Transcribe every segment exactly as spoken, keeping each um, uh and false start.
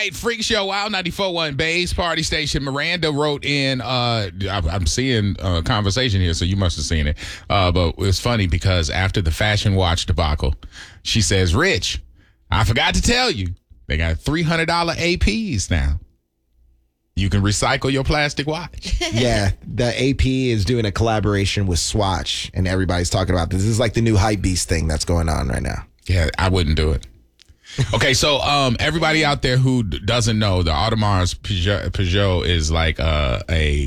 right, Freak Show Wild ninety-four point one Bay's Party Station. Miranda wrote in, uh, I'm seeing a conversation here, so you must have seen it. Uh, but it's funny because after the fashion watch debacle, she says, Rich, I forgot to tell you, they got three hundred dollars A Ps now. You can recycle your plastic watch. Yeah, the A P is doing a collaboration with Swatch, and everybody's talking about this. This is like the new Hypebeast thing that's going on right now. Yeah, I wouldn't do it. Okay, so um, everybody out there who d- doesn't know, the Audemars Peugeot, Peugeot is like uh, a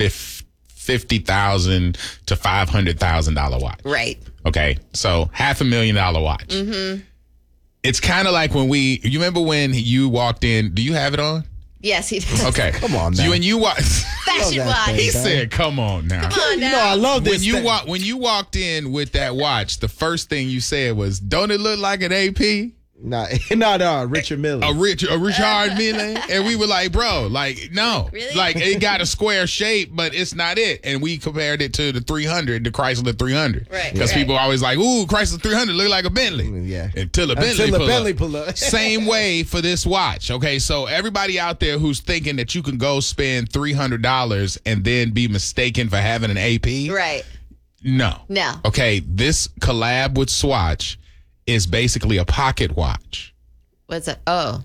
fifty thousand dollars to five hundred thousand dollars watch. Right. Okay, so half a million dollar watch. Mm-hmm. It's kind of like when we, you remember when you walked in, do you have it on? Yes, he does. Okay. Come on so now. when you wa- Fashion watch. He said, come on now. Come on now. You know, I love this When you thing. wa- when you walked in with that watch, the first thing you said was, don't it look like an A P? No, no, no, Richard Mille. A rich, a Richard Mille, and we were like, bro, like, no, Really? like it got a square shape, but it's not it. And we compared it to the three hundred, the Chrysler three hundred, Right, Because right. people are always like, ooh, Chrysler three hundred look like a Bentley, Yeah. Until a Until Bentley, the pull, Bentley up. pull up. Same way for this watch. Okay, so everybody out there who's thinking that you can go spend three hundred dollars and then be mistaken for having an A P, Right. No, No. Okay, this collab with Swatch is basically a pocket watch. What's that? Oh.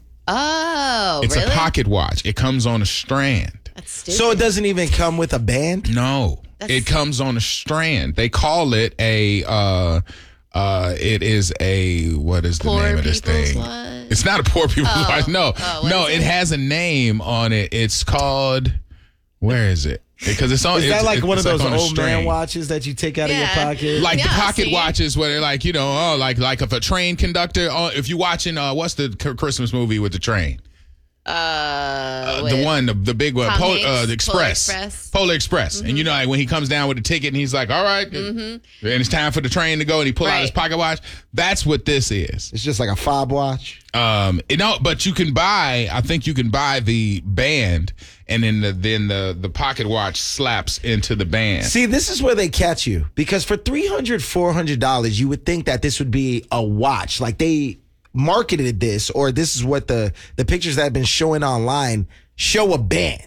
Oh, It's really? a pocket watch. It comes on a strand. That's stupid. So it doesn't even come with a band? No, That's- it comes on a strand. They call it a. Uh, uh, it is a. What is the Poor name of this people's thing? watch? It's not a poor people's Oh. watch. No, Oh, what no, is it it? has a name on it. It's called. Where is it? Because it's on. Is it's, that like it's one of like those on a old man string. watches that you take out Yeah. of your pocket? Like the Yeah, pocket see? watches where they're like, you know, oh, like like if a train conductor, uh, if you're watching, uh, what's the c- Christmas movie with the train? Uh, Uh, with- the one, the, the big one, Tom Pol- Hanks, uh, the Polar Express. Express. Polar Express. And you know, like when he comes down with the ticket and he's like, all right, Mm-hmm. and it's time for the train to go and he pull out his Right. pocket watch. That's what this is. It's just like a fob watch. Um, you know, but you can buy, I think you can buy the band and then the, then the, the pocket watch slaps into the band. See, this is where they catch you. Because for three hundred dollars, four hundred dollars, you would think that this would be a watch. Like they marketed this, or this is what the, the pictures that have been showing online show a band.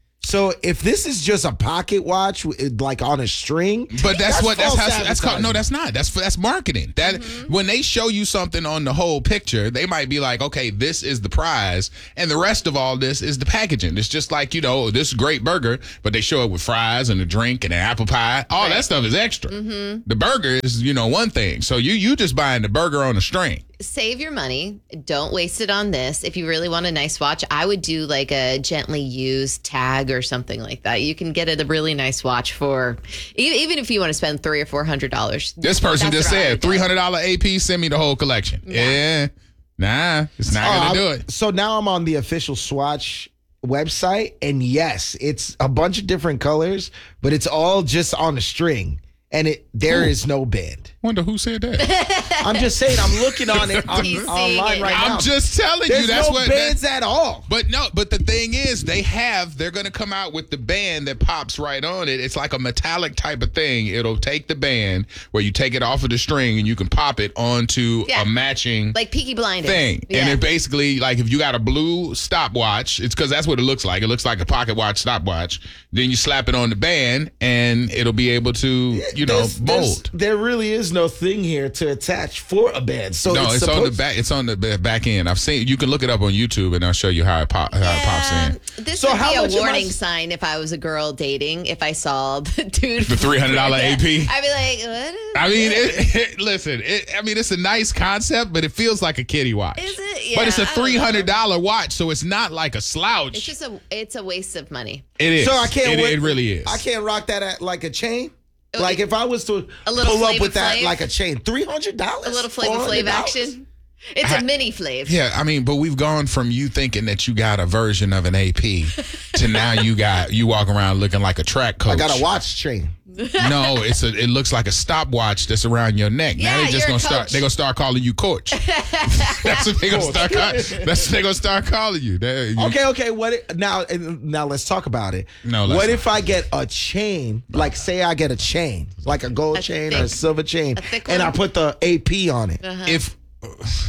So if this is just a pocket watch, like on a string, But that's, what that's false how that's called. No, advertising. that's not. That's that's marketing. That Mm-hmm. when they show you something on the whole picture, they might be like, okay, this is the prize, and the rest of all this is the packaging. It's just like, you know, this great burger, but they show it with fries and a drink and an apple pie. All that stuff is extra. Mm-hmm. The burger is, you know, one thing. So you you just buying the burger on a string. Save your money. Don't waste it on this. If you really want a nice watch, I would do like a gently used tag or something like that. You can get a really nice watch for even, even if you want to spend three or four hundred dollars. This person That's just what I said would do. three hundred dollar A P. Send me the whole collection. Yeah, nah, it's not Oh, gonna I'm- do it. So now I'm on the official Swatch website, and yes, it's a bunch of different colors, but it's all just on a string, and it there Ooh. is no band. Wonder who said that. I'm just saying, I'm looking on it on, He's seeing online it right now. now. I'm just telling There's you. That's no what. that- bands at all. But no, but the thing is, they have, they're going to come out with the band that pops right on it. It's like a metallic type of thing. It'll take the band where you take it off of the string and you can pop it onto Yeah. a matching Like Peaky Blinders. thing. Yeah. And it basically, like if you got a blue stopwatch, it's because that's what it looks like. It looks like a pocket watch stopwatch. Then you slap it on the band and it'll be able to, you know, There's- there's- mold. There really is no thing here to attach for a band. So No, it's, it's, on supposed- the back. It's on the ba- back end. I've seen. You can look it up on YouTube, and I'll show you how it, pop, how it pops in. Yeah, This So would how be much a am I warning s- sign if I was a girl dating. If I saw the dude, The three hundred dollar A P. I'd be like, what? Is I mean, this? it, it, listen. It, I mean, it's a nice concept, but it feels like a kiddie watch. Is it? but it's a Yeah, I don't three hundred know. dollar watch, so it's not like a slouch. It's just a. It's a waste of money. it is. So I can't. It, wait- it really is. I can't rock that at like a chain. Okay. Like if I was to A little pull up Flavor with that Flav? like a chain, three hundred dollars. A little Flavor Flav action. It's I- a mini Flav. Yeah, I mean, but we've gone from you thinking that you got a version of an A P to now you got you walk around looking like a track coach. I got a watch chain. No, it's a. It looks like a stopwatch that's around your neck. now Yeah, they just you're a gonna start. coach. They're gonna start calling you coach. That's what they gonna start. Call, that's what they gonna start calling you. They- you- Okay, okay. What it, now? Now let's talk about it. No, let's what not. if I get a chain? Like, say I get a chain, like a gold A chain or a thick- silver chain, a thick and one? I put the A P on it. If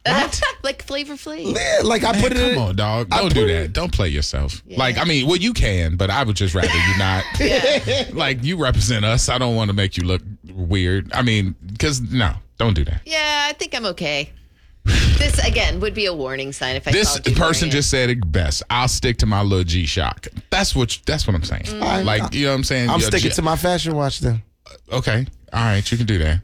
Like Flavor Flav. Yeah, like I put it Come in. on, dog. I Don't put do it- that. Don't play yourself. Yeah. Like, I mean, well, you can, but I would just rather you not. Yeah. Like, you represent us. I don't want to make you look weird. I mean, because, no, don't do that. Yeah, I think I'm okay. This, again, would be a warning sign if I This called you person wearing just said it best. I'll stick to my little G Shock. That's what that's what I'm saying. Mm. Like, you know what I'm saying? I'm Your sticking G- to my fashion watch then. Okay. All right, you can do that.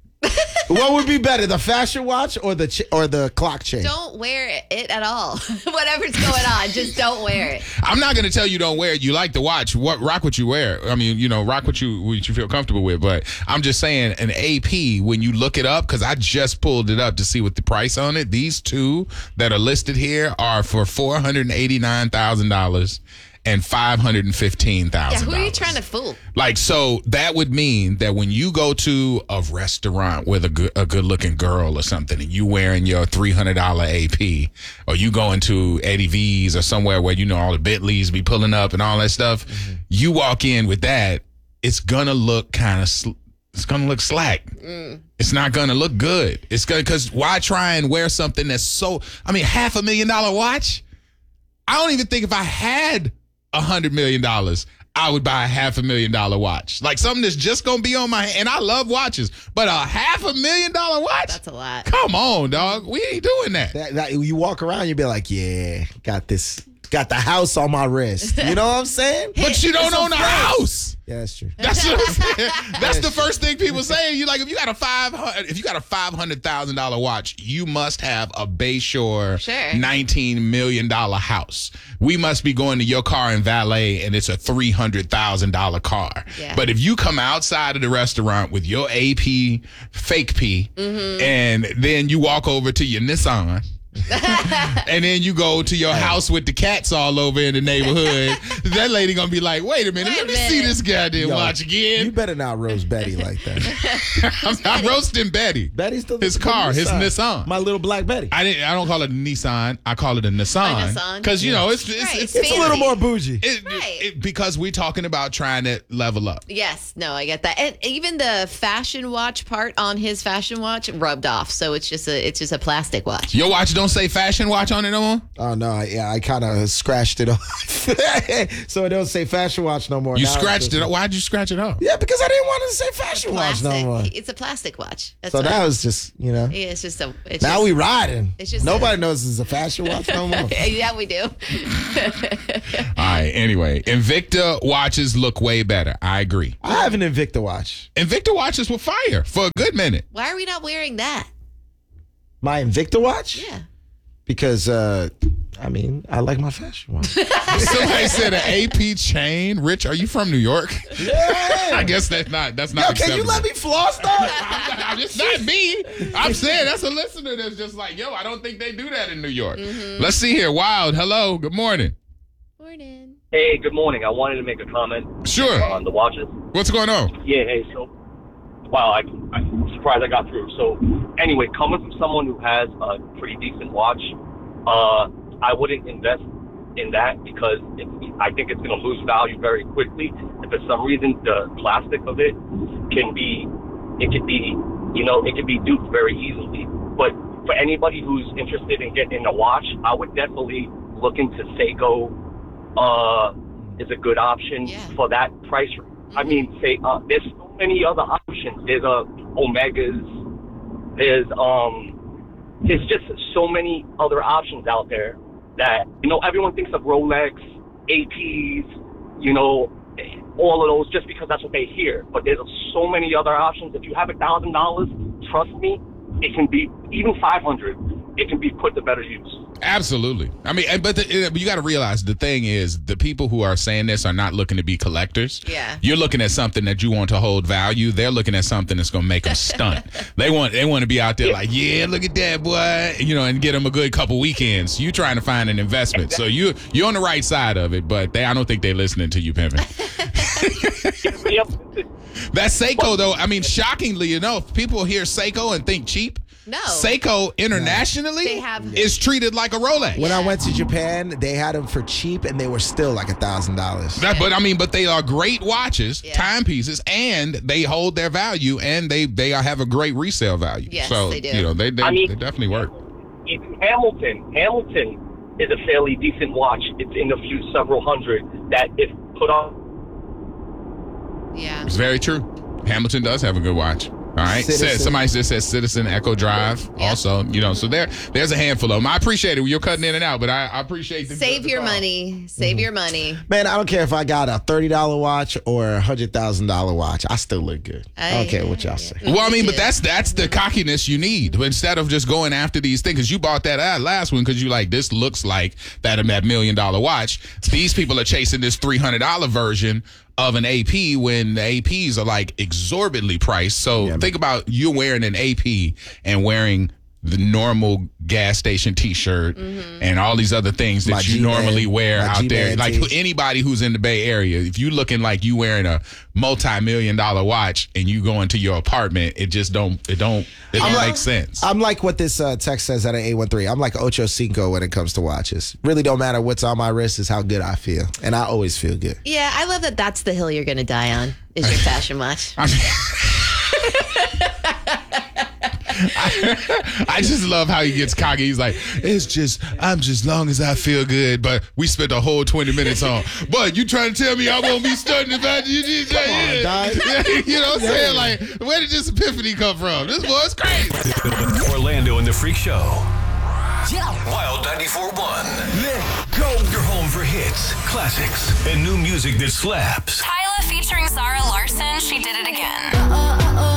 What would be better, the fashion watch or the ch- or the clock chain? it. Don't wear it at all. Whatever's going on, just don't wear it. I'm not going to tell you don't wear it. You like to watch. What rock what you wear. I mean, you know, rock what you what you feel comfortable with. But I'm just saying, an A P, when you look it up, because I just pulled it up to see what the price on it. These two that are listed here are for four hundred eighty-nine thousand dollars and five hundred fifteen thousand Yeah, dollars. who are you trying to fool? Like, so that would mean that when you go to a restaurant with a good, a good looking girl or something, and you wearing your three hundred dollars A P, or you going to Eddie V's or somewhere where, you know, all the Bentleys be pulling up and all that stuff, mm-hmm. you walk in with that, it's gonna look kind of, sl- it's gonna look slack. Mm. It's not gonna look good. It's gonna, because why try and wear something that's so, I mean, half a million dollar watch? I don't even think if I had a hundred million dollars, I would buy a half a million dollar watch. Like something that's just gonna be on my hand. And I love watches, but a half a million dollar watch? That's a lot. Come on, dog. We ain't doing that. That, that, you walk around, you be like, yeah, got this, got the house on my wrist. You know what I'm saying? But you don't It's a own a flex. house. Yeah, that's true. That's what I'm saying. That's the first thing people say. You like if you got a five hundred, if you got a five hundred thousand dollar watch, you must have a Bayshore Sure. nineteen million dollar house. We must be going to your car and valet, and it's a three hundred thousand dollar car. Yeah. But if you come outside of the restaurant with your A P, fake P, Mm-hmm. and then you walk over to your Nissan. And then you go to your house with the cats all over in the neighborhood. That lady gonna be like, wait a minute, Wait a let me minute. see this goddamn Yo, watch again. You better not roast Betty like that. I'm, I'm roasting Betty. Betty's still His car, his Nissan. My little black Betty. I didn't. I don't call it a Nissan. I call it a Nissan. A Nissan? Because you know it's it's, Right, it's, It's a little fancy. more bougie. it- Right. it- because we're talking about trying to level up. Yes, no, I get that. And even the fashion watch part on his fashion watch rubbed off. So it's just a it's just a plastic watch. Your watch don't say fashion watch on it no more. Oh no, I- yeah, I kind of scratched it off, so it don't say fashion watch no more. You Now scratched it's it. just- Why'd you scratch it off? Yeah, because I didn't want it to say fashion watch no Plastic. more. It's a plastic watch. That's So why. that was just, you know. Yeah, it's just a. It's Now just, we riding. It's just Nobody a- knows it's a fashion watch no more. Yeah, we do. All right. Anyway, Invicta watches look way better. I agree. I have an Invicta watch. Invicta watches were fire for a good minute. Why are we not wearing that? My Invicta watch? Yeah. Because, uh, I mean, I like my fashion watch. Somebody said an A P chain. Rich, are you from New York? Yeah. I guess that's not. That's Yo, not. can you acceptable. let me floss, though? I'm not, it's not me. I'm saying that's a listener that's just like, yo, I don't think they do that in New York. Mm-hmm. Let's see here. Wild. Hello. Good morning. Morning. Hey, good morning. I wanted to make a comment Sure. on the watches. What's going on? Yeah, hey, so, wow, I, I'm surprised I got through. So, anyway, coming from someone who has a pretty decent watch, uh, I wouldn't invest in that because it, I think it's going to lose value very quickly. If for some reason the plastic of it can be, it could be, you know, it could be duped very easily. But for anybody who's interested in getting a watch, I would definitely look into Seiko. Uh, is a good option Yeah. for that price range. I mean, say uh, there's so many other options. There's uh, Omegas. There's um, there's just so many other options out there that you know everyone thinks of Rolex, A Ps, you know, all of those just because that's what they hear. But there's so many other options. If you have a thousand dollars, trust me, it can be even five hundred. It can be put to better use. Absolutely. I mean, but the, you got to realize the thing is the people who are saying this are not looking to be collectors. Yeah. You're looking at something that you want to hold value. They're looking at something that's going to make them stunt. They want they want to be out there like, yeah, look at that, boy, you know, and get them a good couple weekends. You trying to find an investment. So you you're on the right side of it, but they I don't think they're listening to you, pimping. Yep. That Seiko though, I mean, shockingly enough, people hear Seiko and think cheap. No. Seiko internationally They have- is treated like a Rolex. When I went to Japan, they had them for cheap, and they were still like a thousand dollars. That, but I mean, but they are great watches, Yeah. timepieces, and they hold their value, and they they are, have a great resale value. Yes, so they do. you know they they, I mean- they definitely work. even Hamilton, Hamilton is a fairly decent watch. It's in a few several hundred that if put on. Yeah. It's very true. Hamilton does have a good watch. All right. Said, somebody just said Citizen Echo Drive. Yeah. Also, you know, so there, there's a handful of them. I appreciate it. You're cutting in and out, but I, I appreciate the Save the your call. money. Save mm-hmm. your money. Man, I don't care if I got a thirty dollars watch or a one hundred thousand dollars watch. I still look good. I, I don't care what y'all say. Well, I mean, but that's that's the cockiness you need. Instead of just going after these things, because you bought that last one because you like, this looks like that, that million dollar watch. These people are chasing this three hundred dollars version of an A P when the A Ps are like exorbitantly priced. So yeah, think about you wearing an A P and wearing the normal gas station T-shirt mm-hmm. and all these other things that My you G-Man, normally wear out G-Man there. Like tee. Anybody who's in the Bay Area, if you looking like you wearing a multi-million dollar watch and you go into your apartment, it just don't, it don't, it don't like, make sense. I'm like what this uh, text says at an eight one three. I'm like Ocho Cinco when it comes to watches. Really don't matter what's on my wrist, is how good I feel. And I always feel good. Yeah, I love that that's the hill you're going to die on, is your fashion watch. I, I just love how he gets cocky. He's like, it's just, I'm just long as I feel good. But we spent a whole twenty minutes on. But you trying to tell me I won't be studying about you? You Come on, dog. You know what I'm saying? Like, where did this epiphany come from? This boy's crazy. Orlando and the Freak Show. Wild ninety-four point one. Let go. Your home for hits, classics, and new music that slaps. Tyla featuring Zara Larson. She did it again. Uh, uh, uh.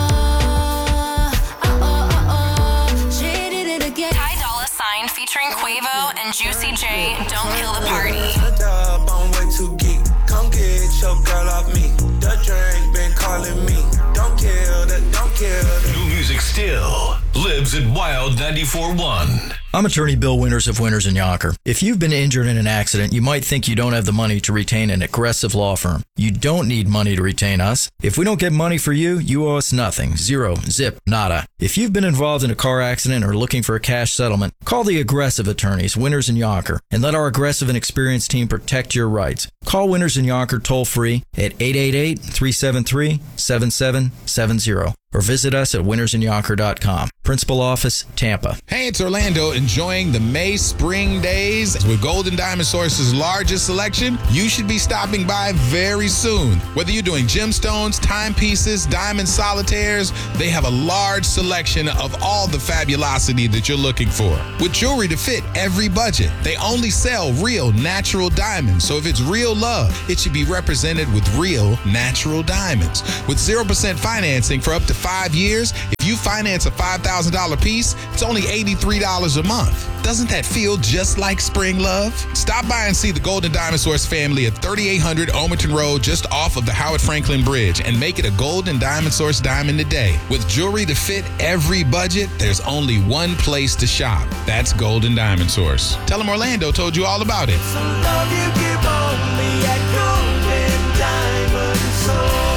Featuring Quavo and Juicy J, Don't Kill the Party. I'm way too geek. Come get your girl off me. The drink been calling me. Don't kill the, don't kill the. New music still lives at Wild ninety-four point one. I'm attorney Bill Winters of Winters and Yonker. If you've been injured in an accident, you might think you don't have the money to retain an aggressive law firm. You don't need money to retain us. If we don't get money for you, you owe us nothing. Zero. Zip. Nada. If you've been involved in a car accident or looking for a cash settlement, call the aggressive attorneys, Winters and Yonker, and let our aggressive and experienced team protect your rights. Call Winters and Yonker toll free at eight eight eight, three seven three, seven seven seven zero. Or visit us at winters and yonker dot com. Principal Office, Tampa. Hey, it's Orlando, enjoying the May spring days with Golden Diamond Source's largest selection. You should be stopping by very soon. Whether you're doing gemstones, timepieces, diamond solitaires, they have a large selection of all the fabulosity that you're looking for. With jewelry to fit every budget, they only sell real natural diamonds. So if it's real love, it should be represented with real natural diamonds. With zero percent financing for up to five years, if you finance a five thousand dollars piece, it's only eighty-three dollars a month. Doesn't that feel just like spring love? Stop by and see the Golden Diamond Source family at thirty-eight hundred Omerton Road, just off of the Howard Franklin Bridge, and make it a Golden Diamond Source diamond today. With jewelry to fit every budget, there's only one place to shop. That's Golden Diamond Source. Tell them Orlando told you all about it. Some love you give only at Golden Diamond Source.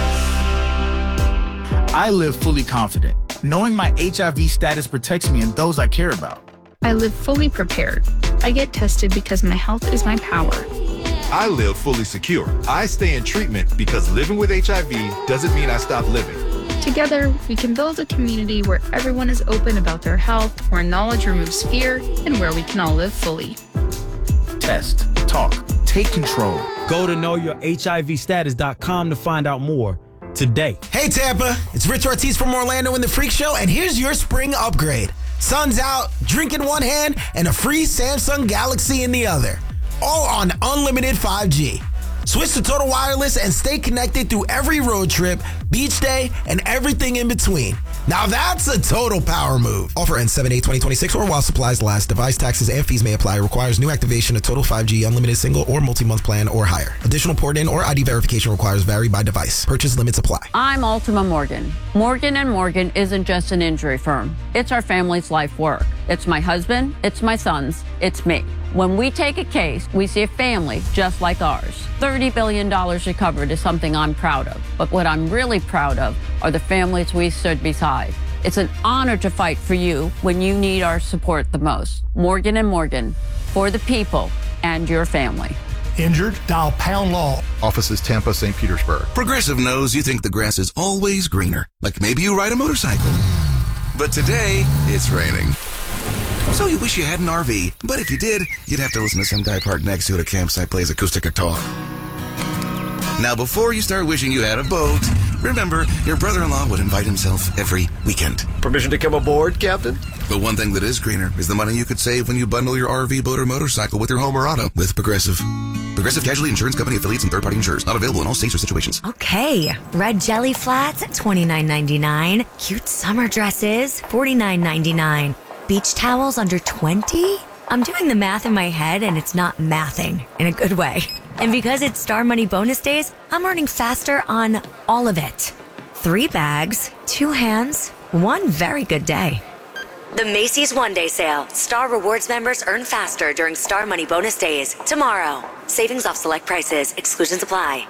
I live fully confident, knowing my H I V status protects me and those I care about. I live fully prepared. I get tested because my health is my power. I live fully secure. I stay in treatment because living with H I V doesn't mean I stop living. Together, we can build a community where everyone is open about their health, where knowledge removes fear, and where we can all live fully. Test, talk, take control. Go to know your H I V status dot com to find out more today. Hey Tampa, it's Rich Ortiz from Orlando and the Freak Show, and here's your spring upgrade. Sun's out, drink in one hand, and a free Samsung Galaxy in the other. All on unlimited five G. Switch to Total Wireless and stay connected through every road trip, beach day, and everything in between. Now that's a total power move. Offer ends seven eight twenty twenty-six or while supplies last. Device taxes and fees may apply. Requires new activation of Total five G unlimited single or multi-month plan or higher. Additional port-in or I D verification requires vary by device. Purchase limits apply. I'm Ultima Morgan. Morgan and Morgan isn't just an injury firm. It's our family's life work. It's my husband, it's my sons, it's me. When we take a case, we see a family just like ours. thirty billion dollars recovered is something I'm proud of. But what I'm really proud of are the families we stood beside. It's an honor to fight for you when you need our support the most. Morgan and Morgan, for the people and your family. Injured? Dial Pound Law. Offices Tampa, Saint Petersburg. Progressive knows you think the grass is always greener. Like maybe you ride a motorcycle. But today, it's raining. So you wish you had an R V, but if you did, you'd have to listen to some guy parked next to it at a campsite plays acoustic guitar. Now, before you start wishing you had a boat, remember, your brother-in-law would invite himself every weekend. Permission to come aboard, Captain? But one thing that is greener is the money you could save when you bundle your R V, boat, or motorcycle with your home or auto with Progressive. Progressive Casualty Insurance Company affiliates and third-party insurers. Not available in all states or situations. Okay, red jelly flats at twenty-nine ninety-nine. Cute summer dresses, forty-nine ninety-nine. Beach towels under twenty? I'm doing the math in my head and it's not mathing in a good way. And because it's Star Money bonus days, I'm earning faster on all of it. Three bags, two hands, one very good day. The Macy's One Day Sale. Star Rewards members earn faster during Star Money bonus days. Tomorrow. Savings off select prices. Exclusions apply.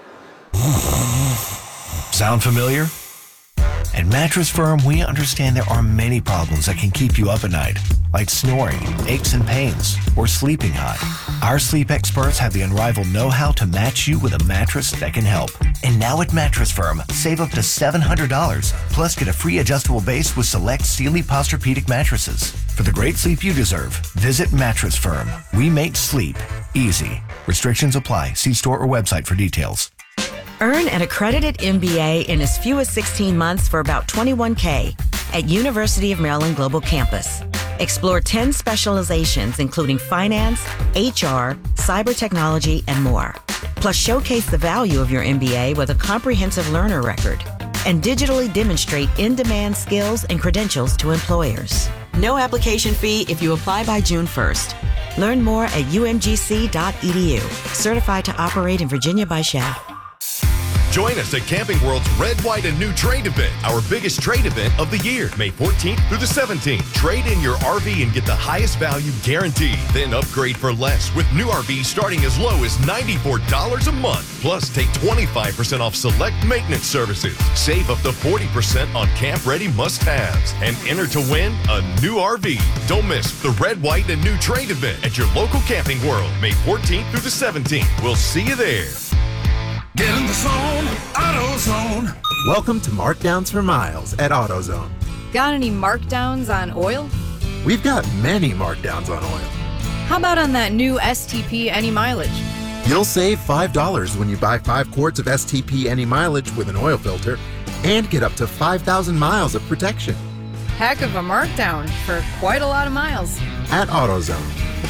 Sound familiar? At Mattress Firm, we understand there are many problems that can keep you up at night, like snoring, aches and pains, or sleeping hot. Our sleep experts have the unrivaled know-how to match you with a mattress that can help. And now at Mattress Firm, save up to seven hundred dollars, plus get a free adjustable base with select Sealy Posturepedic mattresses. For the great sleep you deserve, visit Mattress Firm. We make sleep easy. Restrictions apply. See store or website for details. Earn an accredited M B A in as few as sixteen months for about twenty-one thousand dollars at University of Maryland Global Campus. Explore ten specializations including finance, H R, cyber technology, and more. Plus showcase the value of your M B A with a comprehensive learner record and digitally demonstrate in-demand skills and credentials to employers. No application fee if you apply by June first. Learn more at u m g c dot e d u. Certified to operate in Virginia by S H A B. Join us at Camping World's Red, White, and New Trade Event, our biggest trade event of the year, May fourteenth through the seventeenth. Trade in your R V and get the highest value guaranteed. Then upgrade for less with new R Vs starting as low as ninety-four dollars a month. Plus, take twenty-five percent off select maintenance services. Save up to forty percent on camp-ready must-haves. And enter to win a new R V. Don't miss the Red, White, and New Trade Event at your local Camping World, May fourteenth through the seventeenth. We'll see you there. Get in the zone, AutoZone. Welcome to Markdowns for Miles at AutoZone. Got any markdowns on oil? We've got many markdowns on oil. How about on that new S T P Any Mileage? You'll save five dollars when you buy five quarts of S T P Any Mileage with an oil filter and get up to five thousand miles of protection. Heck of a markdown for quite a lot of miles. At AutoZone.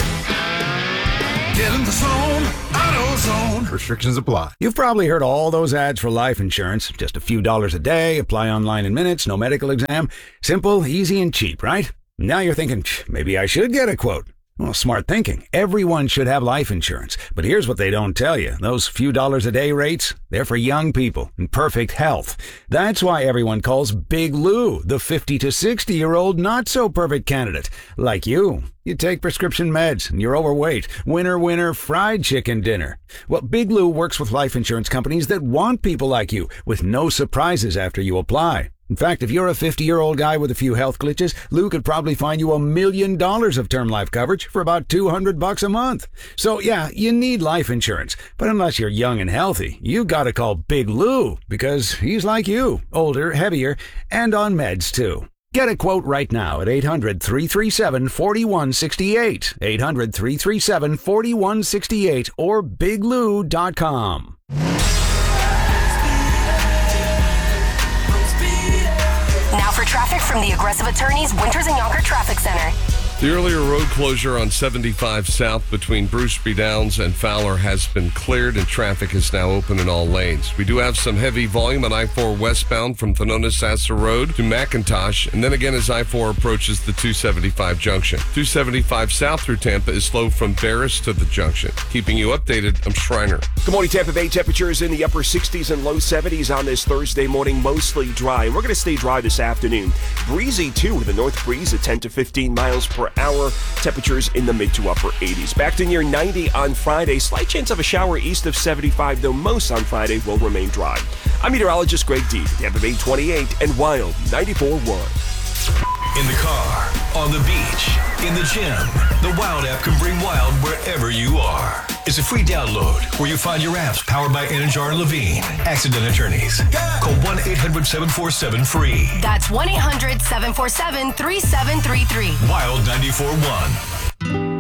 Get in the zone, AutoZone. Restrictions apply. You've probably heard all those ads for life insurance. Just a few dollars a day, apply online in minutes, no medical exam. Simple, easy, and cheap, right? Now you're thinking, maybe I should get a quote. Well, smart thinking. Everyone should have life insurance. But here's what they don't tell you. Those few dollars a day rates, they're for young people in perfect health. That's why everyone calls Big Lou the fifty to sixty-year-old not-so-perfect candidate. Like you. You take prescription meds and you're overweight. Winner, winner, fried chicken dinner. Well, Big Lou works with life insurance companies that want people like you with no surprises after you apply. In fact, if you're a fifty-year-old guy with a few health glitches, Lou could probably find you a million dollars of term life coverage for about two hundred bucks a month. So yeah, you need life insurance. But unless you're young and healthy, you gotta call Big Lou because he's like you, older, heavier, and on meds too. Get a quote right now at eight hundred, three three seven, four one six eight, eight hundred, three three seven, four one six eight, or big lou dot com. Now for traffic from the Aggressive Attorneys Winters and Yonkers Traffic Center. The earlier road closure on seventy-five South between Bruceby Downs and Fowler has been cleared and traffic is now open in all lanes. We do have some heavy volume on I four westbound from Thanona-Sassa Road to McIntosh, and then again as I four approaches the two seventy-five junction. two seventy-five South through Tampa is slow from Barris to the junction. Keeping you updated, I'm Schreiner. Good morning, Tampa Bay. Temperatures in the upper sixties and low seventies on this Thursday morning, mostly dry. And we're going to stay dry this afternoon. Breezy, too, with a north breeze at ten to fifteen miles per hour. Temperatures in the mid to upper eighties. Back to near ninety on Friday. Slight chance of a shower east of seventy-five, though most on Friday will remain dry. I'm meteorologist Greg D. Tampa Bay twenty-eight and Wild ninety-four point one. In the car, on the beach, in the gym, the Wild app can bring wild wherever you are. It's a free download where you find your apps powered by Anajar and Levine, accident attorneys. Call one eight hundred seven four seven free. That's one eight hundred seven four seven three seven three three. Wild ninety-four point one.